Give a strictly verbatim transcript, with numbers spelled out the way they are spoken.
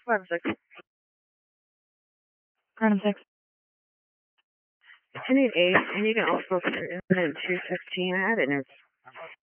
Five six. Random six. I need eight, and you can also put it in two sixteen. I have it in